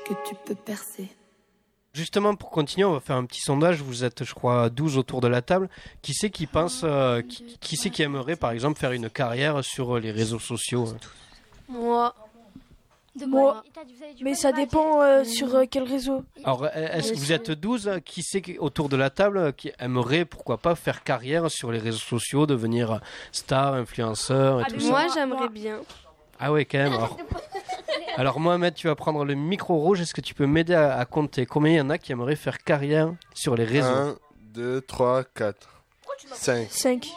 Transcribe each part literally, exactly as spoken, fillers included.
que tu peux percer. Justement, pour continuer, on va faire un petit sondage. Vous êtes, je crois, douze autour de la table. Qui c'est qui pense, euh, qui, qui c'est qui aimerait, par exemple, faire une carrière sur les réseaux sociaux? Moi. Moi. Mais ça dépend euh, sur euh, quel réseau. Alors, est-ce que vous êtes douze? Qui c'est qui, autour de la table qui aimerait, pourquoi pas, faire carrière sur les réseaux sociaux, devenir star, influenceur et ah, tout ça? Moi, j'aimerais bien. Ah ouais, quand même. Alors, alors Mohamed, tu vas prendre le micro rouge. Est-ce que tu peux m'aider à, à compter combien il y en a qui aimeraient faire carrière sur les réseaux? un, deux, trois, quatre, cinq. cinq.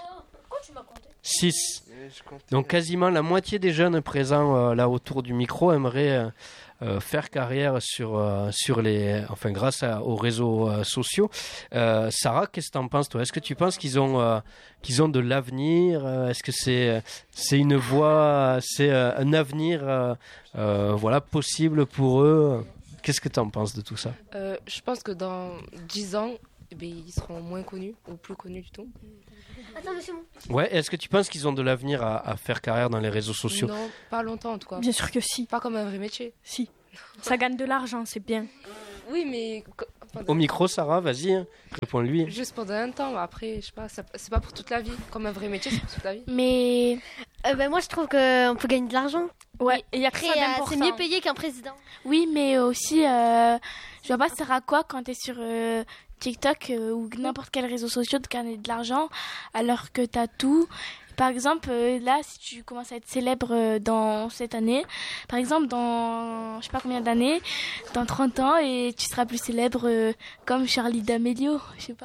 six. Donc quasiment la moitié des jeunes présents euh, là autour du micro aimeraient euh, euh, faire carrière sur, euh, sur les, enfin grâce à, aux réseaux euh, sociaux. Euh, Sarah, qu'est-ce que tu en penses toi? Est-ce que tu penses qu'ils ont, euh, qu'ils ont de l'avenir? Est-ce que c'est, c'est une voie, c'est euh, un avenir euh, euh, voilà, possible pour eux? Qu'est-ce que tu en penses de tout ça? euh, Je pense que dans dix ans, eh bien, ils seront moins connus ou plus connus du tout. Attends, c'est bon. Ouais, est-ce que tu penses qu'ils ont de l'avenir à, à faire carrière dans les réseaux sociaux? Non, pas longtemps en tout cas. Bien sûr que si. Pas comme un vrai métier. Si. Ça gagne de l'argent, c'est bien. Oui, mais... Au micro, Sarah, vas-y, hein, réponds-lui. Juste pendant un temps, après, je sais pas, ça, c'est pas pour toute la vie. Comme un vrai métier, c'est pour toute la vie. Mais euh, bah, moi, je trouve qu'on peut gagner de l'argent. Ouais, et il y a Après, que ça euh, pour c'est ça. mieux payé qu'un président. Oui, mais aussi, euh, je vois pas ça sert à quoi quand t'es sur euh, TikTok euh, ou n'importe quel réseau social de gagner de l'argent alors que t'as tout. Par exemple, euh, là, si tu commences à être célèbre euh, dans cette année, par exemple, dans je sais pas combien d'années, dans trente ans, et tu seras plus célèbre euh, comme Charlie D'Amelio, je sais pas.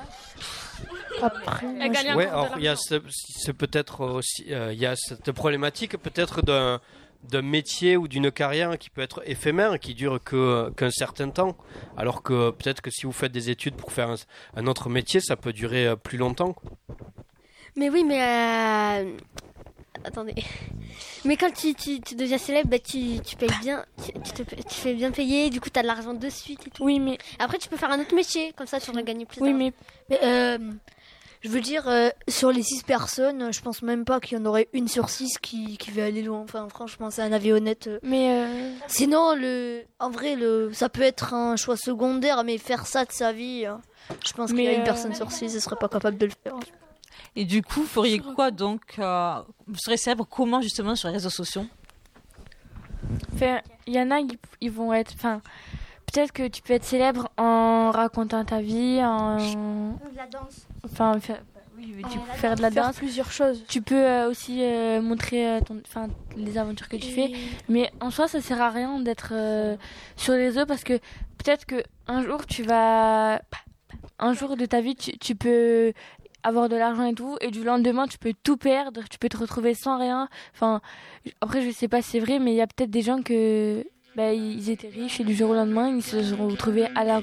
Après, Elle gagne ouais, alors il y a ce, ce peut-être aussi, il euh, y a cette problématique peut-être d'un d'un métier ou d'une carrière qui peut être éphémère, qui dure que qu'un certain temps, alors que peut-être que si vous faites des études pour faire un, un autre métier, ça peut durer plus longtemps. Mais oui, mais euh... attendez. Mais quand tu, tu, tu deviens célèbre, bah, tu, tu payes bien, tu, tu, te, tu fais bien payer, du coup tu as de l'argent de suite et tout. Oui, mais après tu peux faire un autre métier, comme ça tu aurais gagné plus. Oui, mais, mais euh, je veux dire, euh, sur les six personnes, je pense même pas qu'il y en aurait une sur six qui, qui va aller loin. Enfin, franchement, c'est un avis honnête. Mais euh... sinon, le, en vrai, le, ça peut être un choix secondaire, mais faire ça de sa vie, je pense mais qu'il y a une euh... personne sur six, ne serait pas capable de le faire. Et du coup, vous feriez quoi donc euh, vous serez célèbre comment justement sur les réseaux sociaux? Enfin, il y en a, ils, ils vont être... Enfin, peut-être que tu peux être célèbre en racontant ta vie, en... De la danse. Enfin, faire, oui, tu peux faire de la danse. Plusieurs choses. Tu peux euh, aussi euh, montrer euh, ton, enfin, les aventures que tu Et... fais. Mais en soi, ça sert à rien d'être euh, sur les réseaux parce que peut-être que un jour, tu vas... Un jour de ta vie, tu, tu peux... avoir de l'argent et tout, et du lendemain tu peux tout perdre, tu peux te retrouver sans rien. Enfin, après je sais pas si c'est vrai, mais il y a peut-être des gens que bah, ils étaient riches et du jour au lendemain ils se sont retrouvés à la